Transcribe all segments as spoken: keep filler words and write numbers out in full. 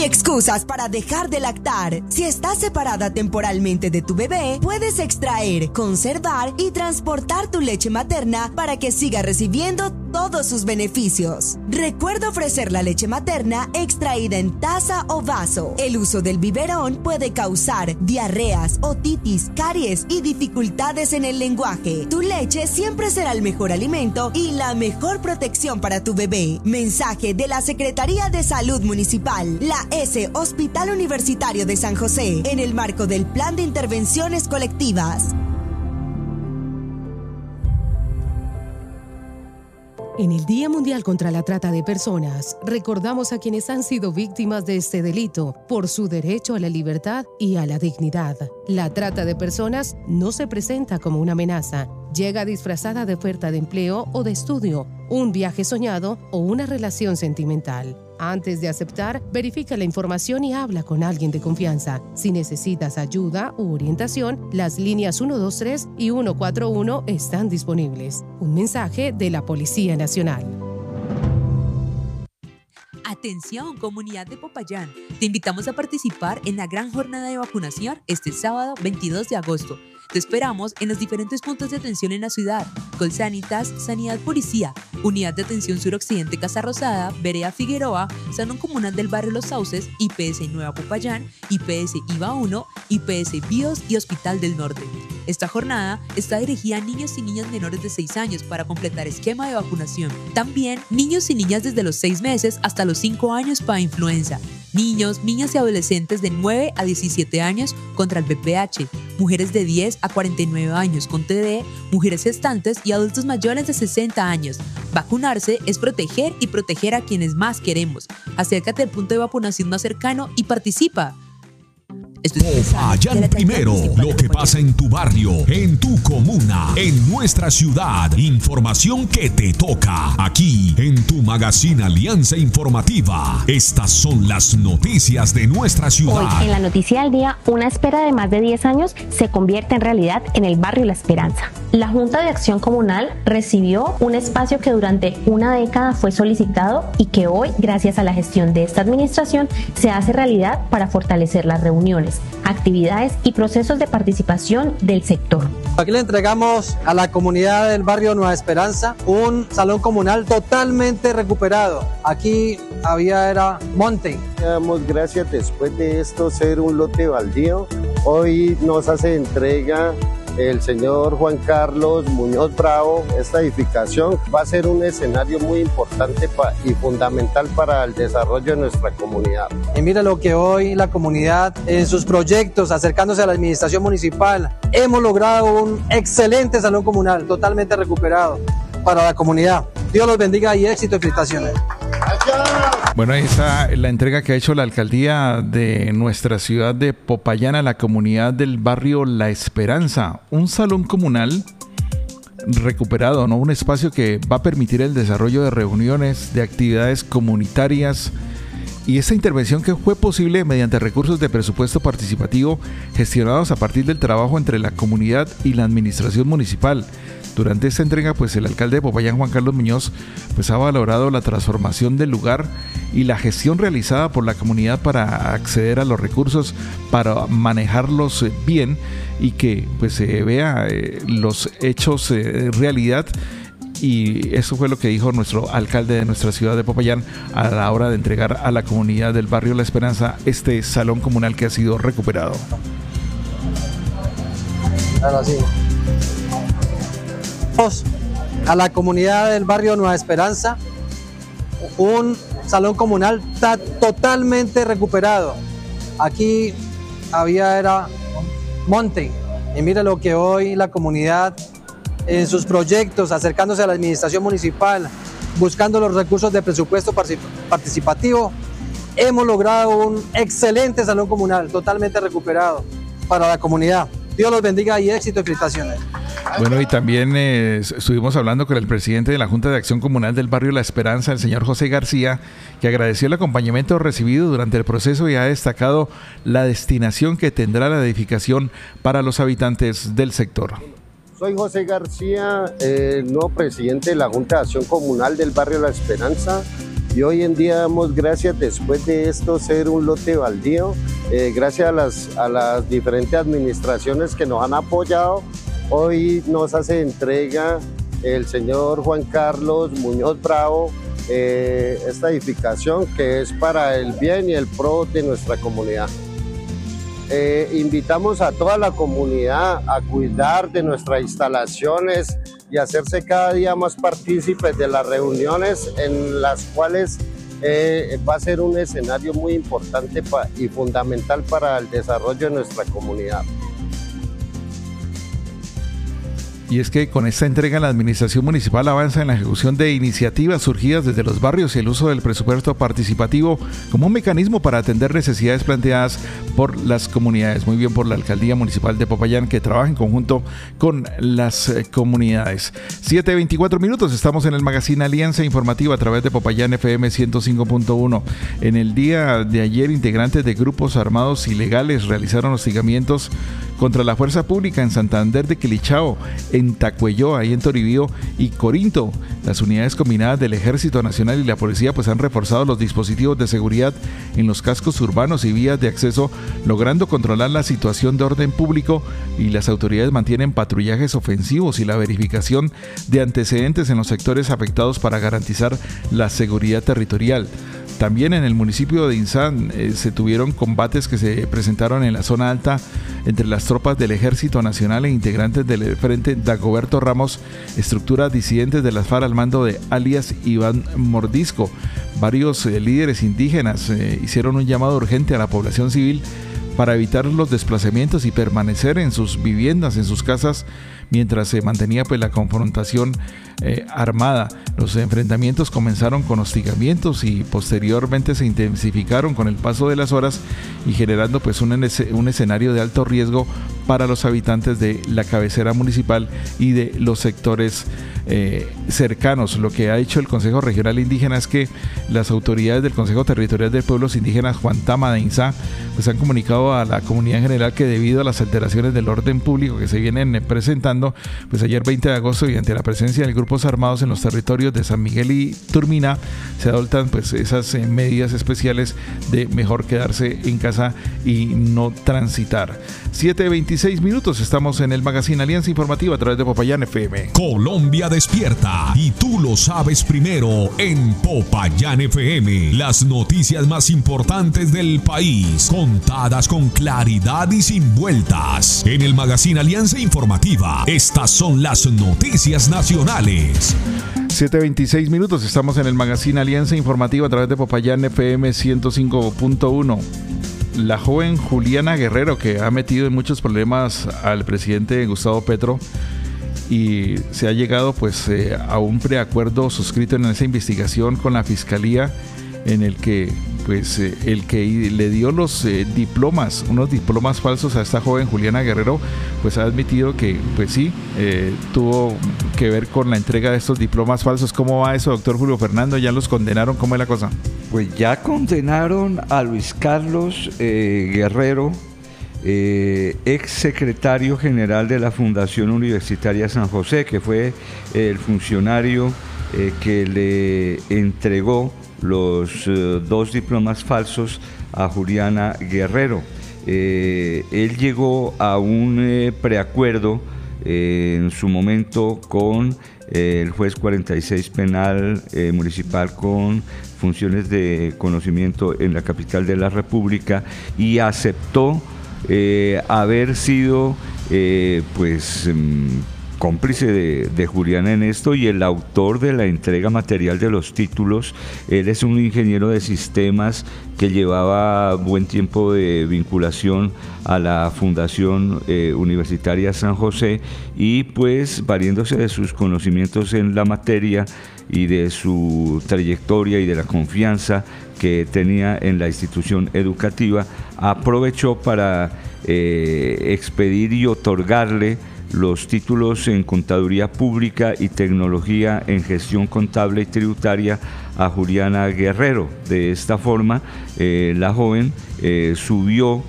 hay excusas para dejar de lactar. Si estás separada temporalmente de tu bebé, puedes extraer, conservar y transportar tu leche materna para que siga recibiendo todos sus beneficios. Recuerda ofrecer la leche materna extraída en taza o vaso. El uso del biberón puede causar diarreas, otitis, caries y dificultades en el lenguaje. Tu leche siempre será el mejor alimento y la mejor protección para tu bebé. Mensaje de la Secretaría de Salud Municipal, la S Hospital Universitario de San José, en el marco del Plan de Intervenciones Colectivas. En el Día Mundial contra la Trata de Personas, recordamos a quienes han sido víctimas de este delito por su derecho a la libertad y a la dignidad. La trata de personas no se presenta como una amenaza. Llega disfrazada de oferta de empleo o de estudio, un viaje soñado o una relación sentimental. Antes de aceptar, verifica la información y habla con alguien de confianza. Si necesitas ayuda u orientación, las líneas uno dos tres y uno cuatro uno están disponibles. Un mensaje de la Policía Nacional. Atención, comunidad de Popayán. Te invitamos a participar en la gran jornada de vacunación este sábado veintidós de agosto. Te esperamos en los diferentes puntos de atención en la ciudad: Colsanitas, Sanidad Policía, Unidad de Atención Suroccidente Casa Rosada, Vereda Figueroa, Salón Comunal del Barrio Los Sauces, I P S Nueva Popayán, I P S I V A uno, I P S BIOS y Hospital del Norte. Esta jornada está dirigida a niños y niñas menores de seis años para completar esquema de vacunación. También niños y niñas desde los seis meses hasta los cinco años para influenza. Niños, niñas y adolescentes de nueve a diecisiete años contra el V P H, mujeres de diez a cuarenta y nueve años con T D, mujeres gestantes y adultos mayores de sesenta años. Vacunarse es proteger y proteger a quienes más queremos. Acércate al punto de vacunación más cercano y participa. Popayán primero, lo que pasa en tu barrio, en tu comuna, en nuestra ciudad. Información que te toca aquí en tu magazine Alianza Informativa. Estas son las noticias de nuestra ciudad. Hoy en la noticia del día, una espera de más de diez años se convierte en realidad en el barrio La Esperanza. La Junta de Acción Comunal recibió un espacio que durante una década fue solicitado y que hoy, gracias a la gestión de esta administración, se hace realidad para fortalecer las reuniones, actividades y procesos de participación del sector. Aquí le entregamos a la comunidad del barrio Nueva Esperanza un salón comunal totalmente recuperado. Aquí había era monte. Damos gracias después de esto ser un lote baldío. Hoy nos hace entrega el señor Juan Carlos Muñoz Bravo. Esta edificación va a ser un escenario muy importante y fundamental para el desarrollo de nuestra comunidad. Y mira lo que hoy la comunidad en sus proyectos, acercándose a la administración municipal, hemos logrado un excelente salón comunal totalmente recuperado para la comunidad. Dios los bendiga y éxito y felicitaciones. Bueno, ahí está la entrega que ha hecho la alcaldía de nuestra ciudad de Popayán a la comunidad del barrio La Esperanza. Un salón comunal recuperado, ¿no? Un espacio que va a permitir el desarrollo de reuniones, de actividades comunitarias. Y esta intervención que fue posible mediante recursos de presupuesto participativo gestionados a partir del trabajo entre la comunidad y la administración municipal. Durante esta entrega, pues el alcalde de Popayán, Juan Carlos Muñoz, pues ha valorado la transformación del lugar y la gestión realizada por la comunidad para acceder a los recursos, para manejarlos bien y que pues se vea eh, los hechos eh, realidad. Y eso fue lo que dijo nuestro alcalde de nuestra ciudad de Popayán a la hora de entregar a la comunidad del barrio La Esperanza este salón comunal que ha sido recuperado. Ahora sí. A la comunidad del barrio Nueva Esperanza un salón comunal totalmente recuperado. Aquí había era monte y mira lo que hoy la comunidad en sus proyectos, acercándose a la administración municipal, buscando los recursos de presupuesto participativo, hemos logrado un excelente salón comunal totalmente recuperado para la comunidad. Dios los bendiga y éxito y felicitaciones. Bueno, y también eh, estuvimos hablando con el presidente de la Junta de Acción Comunal del barrio La Esperanza, el señor José García, que agradeció el acompañamiento recibido durante el proceso y ha destacado la destinación que tendrá la edificación para los habitantes del sector. Soy José García, el nuevo presidente de la Junta de Acción Comunal del barrio La Esperanza. y hoy en día damos gracias después de esto ser un lote baldío, eh, gracias a las, a las diferentes administraciones que nos han apoyado. Hoy nos hace entrega el señor Juan Carlos Muñoz Bravo eh, esta edificación que es para el bien y el pro de nuestra comunidad. Eh, invitamos a toda la comunidad a cuidar de nuestras instalaciones y hacerse cada día más partícipes de las reuniones en las cuales eh, va a ser un escenario muy importante y fundamental para el desarrollo de nuestra comunidad. Y es que con esta entrega la administración municipal avanza en la ejecución de iniciativas surgidas desde los barrios y el uso del presupuesto participativo como un mecanismo para atender necesidades planteadas por las comunidades. Muy bien por la Alcaldía Municipal de Popayán, que trabaja en conjunto con las eh, comunidades. siete veinticuatro minutos, estamos en el magazine Alianza Informativa a través de Popayán F M ciento cinco punto uno. En el día de ayer, integrantes de grupos armados ilegales realizaron hostigamientos contra la fuerza pública en Santander de Quilichao, en Tacuelló, ahí en Toribío y Corinto. Las unidades combinadas del Ejército Nacional y la Policía pues han reforzado los dispositivos de seguridad en los cascos urbanos y vías de acceso, logrando controlar la situación de orden público, y las autoridades mantienen patrullajes ofensivos y la verificación de antecedentes en los sectores afectados para garantizar la seguridad territorial. También en el municipio de Insán eh, se tuvieron combates que se presentaron en la zona alta entre las tropas del Ejército Nacional e integrantes del Frente Dagoberto Ramos, estructura disidentes de las FARC al mando de alias Iván Mordisco. Varios eh, líderes indígenas eh, hicieron un llamado urgente a la población civil para evitar los desplazamientos y permanecer en sus viviendas, en sus casas, mientras se mantenía pues la confrontación eh, armada. Los enfrentamientos comenzaron con hostigamientos y posteriormente se intensificaron con el paso de las horas y generando pues un, un escenario de alto riesgo para los habitantes de la cabecera municipal y de los sectores eh, cercanos. Lo que ha hecho el Consejo Regional Indígena es que las autoridades del Consejo Territorial de Pueblos Indígenas Juantama de Insá pues han comunicado a la comunidad en general que debido a las alteraciones del orden público que se vienen presentando, pues ayer veinte de agosto, y ante la presencia de grupos armados en los territorios de San Miguel y Turmina, se adoptan pues esas eh, medidas especiales de mejor quedarse en casa y no transitar. siete veintiséis minutos, estamos en el magazine Alianza Informativa a través de Popayán F M. Colombia despierta y tú lo sabes primero en Popayán F M. Las noticias más importantes del país, contadas con claridad y sin vueltas. En el magazine Alianza Informativa, estas son las noticias nacionales. siete veintiséis minutos, estamos en el magazine Alianza Informativa a través de Popayán F M ciento cinco punto uno. La joven Juliana Guerrero, que ha metido en muchos problemas al presidente Gustavo Petro, y se ha llegado pues eh, a un preacuerdo suscrito en esa investigación con la fiscalía, en el que pues eh, el que le dio los eh, diplomas, unos diplomas falsos a esta joven Juliana Guerrero, pues ha admitido que pues sí, eh, tuvo que ver con la entrega de estos diplomas falsos. ¿Cómo va eso, doctor Julio Fernando? ¿Ya los condenaron? ¿Cómo es la cosa? Pues ya condenaron a Luis Carlos eh, Guerrero, eh, ex secretario general de la Fundación Universitaria San José, que fue el funcionario eh, que le entregó los eh, dos diplomas falsos a Juliana Guerrero. Eh, él llegó a un eh, preacuerdo eh, en su momento con eh, el juez cuarenta y seis penal eh, municipal con funciones de conocimiento en la capital de la República, y aceptó eh, haber sido eh, pues mmm, cómplice de, de Juliana en esto y el autor de la entrega material de los títulos. Él es un ingeniero de sistemas que llevaba buen tiempo de vinculación a la Fundación eh, Universitaria San José, y pues valiéndose de sus conocimientos en la materia y de su trayectoria y de la confianza que tenía en la institución educativa, aprovechó para eh, expedir y otorgarle los títulos en Contaduría Pública y Tecnología en Gestión Contable y Tributaria a Juliana Guerrero. De esta forma, eh, la joven eh, subió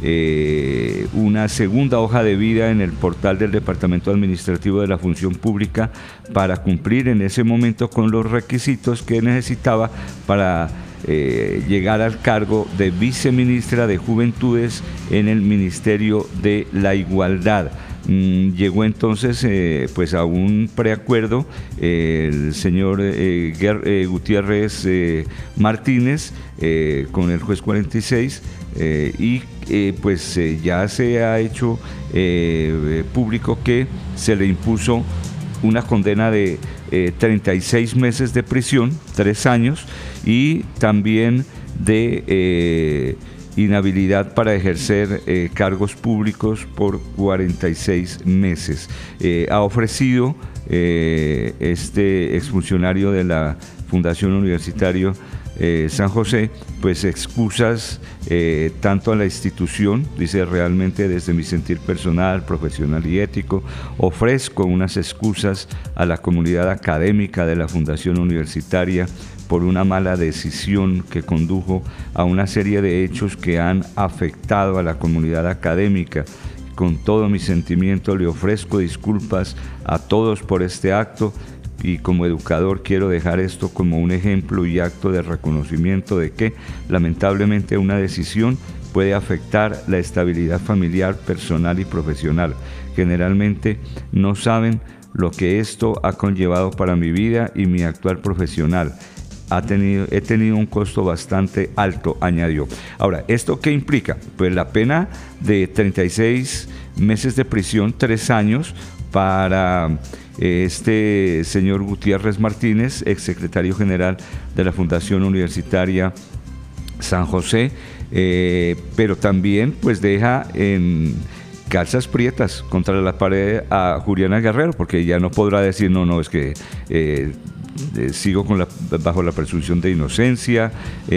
eh, una segunda hoja de vida en el portal del Departamento Administrativo de la Función Pública para cumplir en ese momento con los requisitos que necesitaba para eh, llegar al cargo de viceministra de Juventudes en el Ministerio de la Igualdad. Llegó entonces eh, pues a un preacuerdo eh, el señor eh, eh, Gutiérrez eh, Martínez eh, con el juez cuarenta y seis eh, y eh, pues eh, ya se ha hecho eh, público que se le impuso una condena de eh, treinta y seis meses de prisión, tres años, y también de eh, inhabilidad para ejercer eh, cargos públicos por cuarenta y seis meses. Eh, ha ofrecido eh, este exfuncionario de la Fundación Universitaria eh, San José, pues excusas eh, tanto a la institución, dice: realmente desde mi sentir personal, profesional y ético, ofrezco unas excusas a la comunidad académica de la Fundación Universitaria por una mala decisión que condujo a una serie de hechos que han afectado a la comunidad académica. Con todo mi sentimiento le ofrezco disculpas a todos por este acto, y como educador quiero dejar esto como un ejemplo y acto de reconocimiento de que lamentablemente una decisión puede afectar la estabilidad familiar, personal y profesional. Generalmente no saben lo que esto ha conllevado para mi vida y mi actual profesional. Ha tenido, he tenido un costo bastante alto, añadió. Ahora, ¿esto qué implica? Pues la pena de treinta y seis meses de prisión, tres años, para eh, este señor Gutiérrez Martínez, exsecretario general de la Fundación Universitaria San José, eh, pero también pues deja en calzas prietas contra la pared a Juliana Guerrero, porque ya no podrá decir, no, no, es que... Eh, Eh, sigo con la, bajo la presunción de inocencia,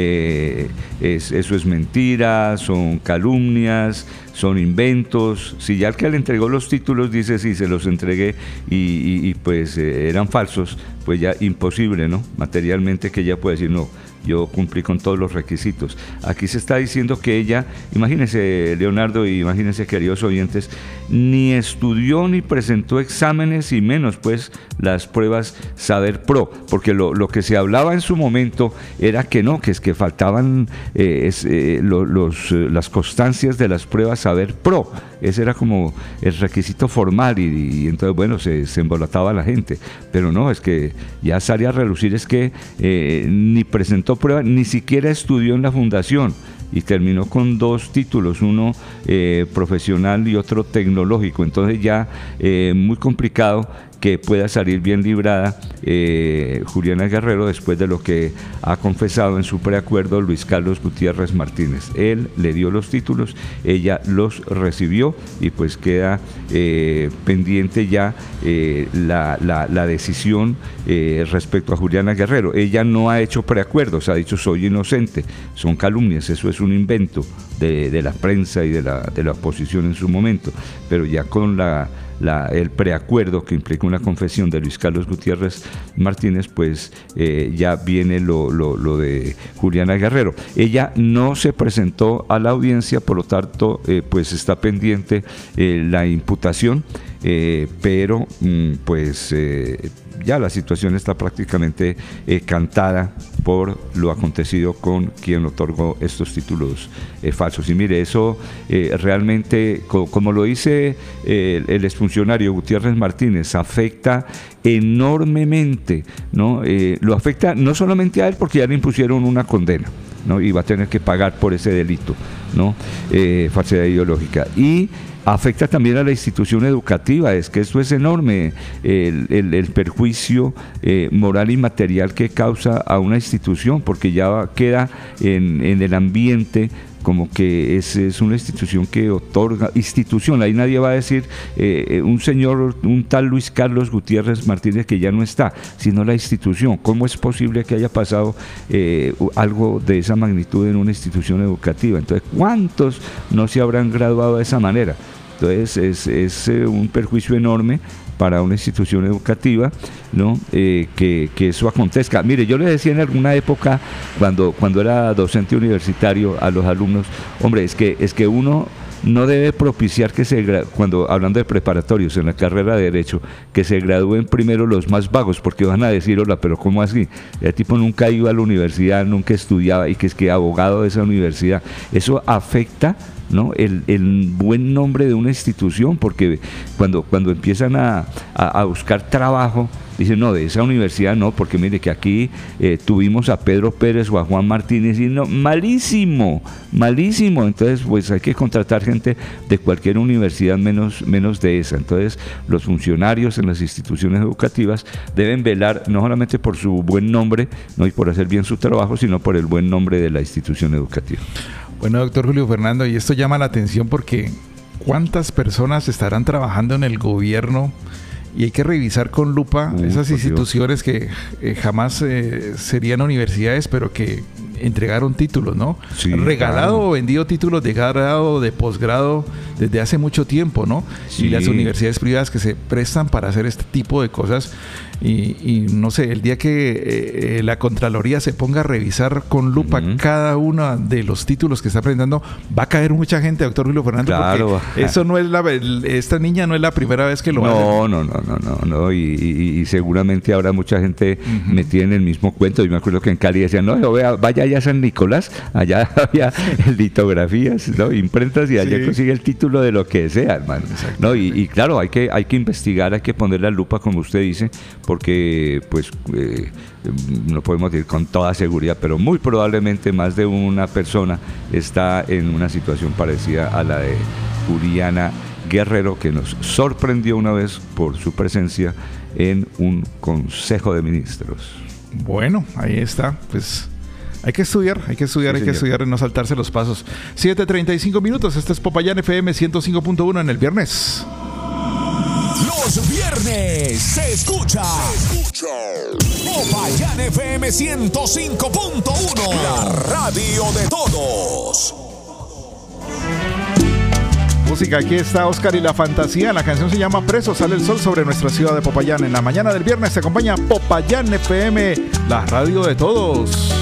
eh, es, eso es mentira, son calumnias, son inventos. Si ya el que le entregó los títulos dice sí, se los entregué y, y, y pues eh, eran falsos, pues ya imposible, ¿no? Materialmente que ella puede decir no, yo cumplí con todos los requisitos. Aquí se está diciendo que ella, imagínense Leonardo y imagínense queridos oyentes, ni estudió ni presentó exámenes y menos pues las pruebas Saber Pro, porque lo, lo que se hablaba en su momento era que no, que es que faltaban eh, es, eh, lo, los, eh, las constancias de las pruebas Saber Pro. Ese era como el requisito formal y, y entonces bueno, se, se embolataba la gente, pero no, es que ya sale a relucir es que eh, ni presentó prueba, ni siquiera estudió en la fundación y terminó con dos títulos, uno eh, profesional y otro tecnológico. Entonces ya eh, muy complicado que pueda salir bien librada eh, Juliana Guerrero después de lo que ha confesado en su preacuerdo Luis Carlos Gutiérrez Martínez. Él le dio los títulos, ella los recibió y pues queda eh, pendiente ya eh, la, la, la decisión eh, respecto a Juliana Guerrero. Ella no ha hecho preacuerdos, ha dicho soy inocente, son calumnias, eso es un invento de, de la prensa y de la, de la oposición en su momento, pero ya con la La, el preacuerdo que implica una confesión de Luis Carlos Gutiérrez Martínez, pues eh, ya viene lo, lo, lo de Juliana Guerrero. Ella no se presentó a la audiencia, por lo tanto, eh, pues está pendiente eh, la imputación, eh, pero mm, pues eh, ya la situación está prácticamente eh, cantada por lo acontecido con quien otorgó estos títulos eh, falsos. Y mire, eso eh, realmente, co como lo dice eh, el exfuncionario Gutiérrez Martínez, afecta enormemente, ¿no? Eh, lo afecta no solamente a él porque ya le impusieron una condena, ¿no? Y va a tener que pagar por ese delito, ¿no? Eh, falsedad ideológica. Y afecta también a la institución educativa, es que esto es enorme, el, el, el perjuicio eh, moral y material que causa a una institución, porque ya queda en, en el ambiente como que es, es una institución que otorga, institución, ahí nadie va a decir eh, un señor, un tal Luis Carlos Gutiérrez Martínez que ya no está, sino la institución. ¿Cómo es posible que haya pasado eh, algo de esa magnitud en una institución educativa? Entonces, ¿cuántos no se habrán graduado de esa manera? Entonces, es, es eh, un perjuicio enorme para una institución educativa, ¿no? Eh, que, que eso acontezca. Mire, yo le decía en alguna época, cuando, cuando era docente universitario, a los alumnos, hombre, es que, es que uno no debe propiciar que se, cuando hablando de preparatorios en la carrera de Derecho, que se gradúen primero los más vagos, porque van a decir, hola, pero ¿cómo así? El tipo nunca iba a la universidad, nunca estudiaba y que es que abogado de esa universidad. Eso afecta, ¿no?, el, el buen nombre de una institución, porque cuando, cuando empiezan a, a, a buscar trabajo, dicen, no, de esa universidad no, porque mire que aquí eh, tuvimos a Pedro Pérez o a Juan Martínez y no, malísimo, malísimo. Entonces, pues hay que contratar gente de cualquier universidad menos, menos de esa. Entonces, los funcionarios en las instituciones educativas deben velar no solamente por su buen nombre, no, y por hacer bien su trabajo, sino por el buen nombre de la institución educativa. Bueno, doctor Julio Fernando, y esto llama la atención porque ¿cuántas personas estarán trabajando en el gobierno? Y hay que revisar con lupa uh, esas instituciones que eh, jamás eh, serían universidades, pero que entregaron títulos, ¿no? Sí, regalado claro. o vendido títulos de grado, de posgrado desde hace mucho tiempo, ¿no? Sí. Y las universidades privadas que se prestan para hacer este tipo de cosas. Y, y no sé, el día que eh, la Contraloría se ponga a revisar con lupa uh-huh. cada uno de los títulos que está presentando, va a caer mucha gente, doctor Julio Fernando, claro. porque eso no es la, esta niña no es la primera vez que lo no, hace. No, no, no, no, no, y, y, y seguramente habrá mucha gente uh-huh. metida en el mismo cuento. Yo me acuerdo que en Cali decían, no, vea, vaya allá a San Nicolás, allá había litografías, ¿no?, imprentas, y allá sí. consigue el título de lo que sea, hermano. ¿No? Y, y claro, hay que, hay que investigar, hay que poner la lupa, como usted dice, porque pues eh, no podemos decir con toda seguridad, pero muy probablemente más de una persona está en una situación parecida a la de Juliana Guerrero, que nos sorprendió una vez por su presencia en un Consejo de Ministros. Bueno, ahí está, pues hay que estudiar, hay que estudiar, sí, hay señor. que estudiar y no saltarse los pasos. siete treinta y cinco minutos, este es Popayán F M ciento cinco punto uno en el viernes. Los viernes se escucha, se escucha Popayán F M ciento cinco punto uno, la radio de todos. Música, aquí está Oscar y la Fantasía. La canción se llama Preso, sale el sol sobre nuestra ciudad de Popayán. En la mañana del viernes se acompaña Popayán F M, la radio de todos.